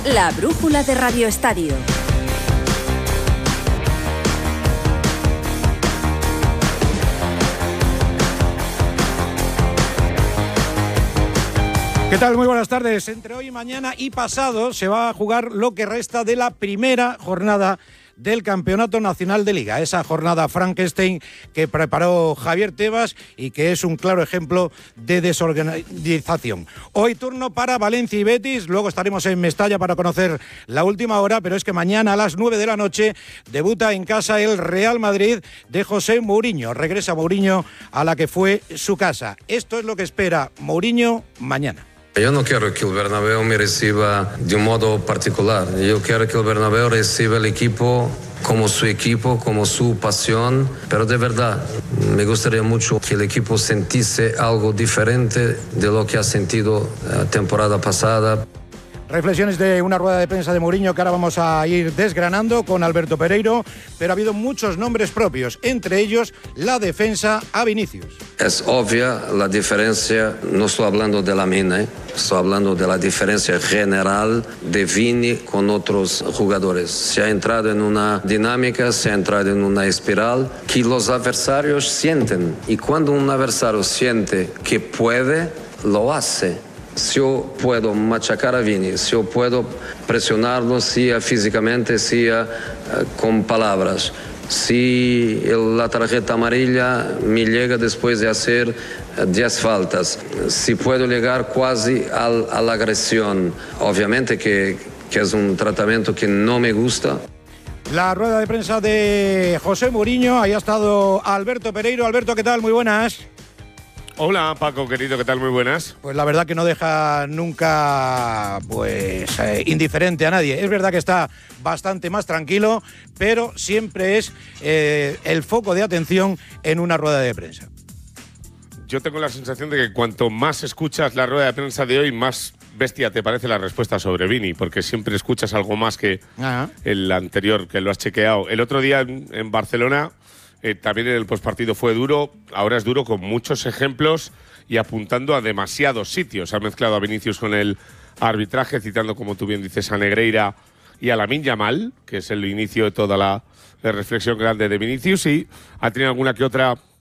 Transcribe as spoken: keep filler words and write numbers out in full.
La brújula de Radio Estadio. ¿Qué tal? Muy buenas tardes. Entre hoy, mañana y pasado se va a jugar lo que resta de la primera jornada del Campeonato Nacional de Liga. Esa jornada Frankenstein que preparó Javier Tebas y que es un claro ejemplo de desorganización. Hoy turno para Valencia y Betis, luego estaremos en Mestalla para conocer la última hora, pero es que mañana a las nueve de la noche debuta en casa el Real Madrid de José Mourinho. Regresa Mourinho a la que fue su casa. Esto es lo que espera Mourinho mañana. Yo no quiero que el Bernabéu me reciba de un modo particular. Yo quiero que el Bernabéu reciba el equipo como su equipo, como su pasión. Pero de verdad, me gustaría mucho que el equipo sintiese algo diferente de lo que ha sentido la temporada pasada. Reflexiones de una rueda de prensa de Mourinho que ahora vamos a ir desgranando con Alberto Pereiro, pero ha habido muchos nombres propios, entre ellos la defensa a Vinicius. Es obvia la diferencia, no estoy hablando de la mina, ¿eh? Estoy hablando de la diferencia general de Vini con otros jugadores. Se ha entrado en una dinámica, se ha entrado en una espiral que los adversarios sienten, y cuando un adversario siente que puede, lo hace. Si yo puedo machacar a Vini, si yo puedo presionarlo, sea físicamente, sea uh, con palabras, si el, la tarjeta amarilla me llega después de hacer diez faltas, si puedo llegar casi al, a la agresión, obviamente que, que es un tratamiento que no me gusta. La rueda de prensa de José Mourinho, ahí ha estado Alberto Pereiro. Alberto, ¿qué tal? Muy buenas. Hola Paco, querido, ¿qué tal? Muy buenas. Pues la verdad que no deja nunca pues eh, indiferente a nadie. Es verdad que está bastante más tranquilo, pero siempre es eh, el foco de atención en una rueda de prensa. Yo tengo la sensación de que cuanto más escuchas la rueda de prensa de hoy, más bestia te parece la respuesta sobre Vini, porque siempre escuchas algo más que Ajá. el anterior, que lo has chequeado. El otro día en, en Barcelona... Eh, también en el postpartido fue duro, ahora es duro con muchos ejemplos y apuntando a demasiados sitios. Ha mezclado a Vinicius con el arbitraje, citando, como tú bien dices, a Negreira y a Lamine Yamal, que es el inicio de toda la, la reflexión grande de Vinicius, y ha tenido alguna que otra